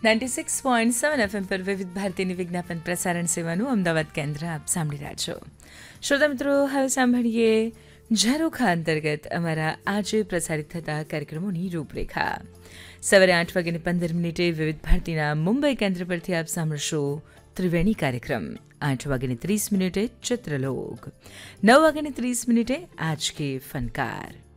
96.7 FM પર વિવિધ ભારતીની વિજ્ઞાપન પ્રસારણ સેવાનું અમદાવાદ કેન્દ્ર આપ સાંભળી રહ્યા છો. શ્રોતા મિત્રો, હવે સાંભળીએ ઝારોખા અંતર્ગત અમારા આજે પ્રસારિત થતા કાર્યક્રમોની રૂપરેખા. સવારે 8:15 વિવિધ ભારતીના મુંબઈ કેન્દ્ર પરથી આપ સાંભળશો ત્રિવેણી કાર્યક્રમ. 8:30 ચિત્રલોક. 9:30 આજ કે ફનકાર.